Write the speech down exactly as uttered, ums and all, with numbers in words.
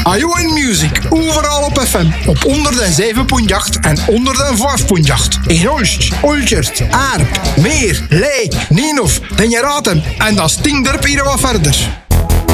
Ajo in Music, overal op F M. Op honderdzeven komma acht en honderdvijf komma acht. In Hulst, Olchert, Aarp, Meer, Leek, Nienhof, Den je raadt hem. En dat stinkt er hier wat verder.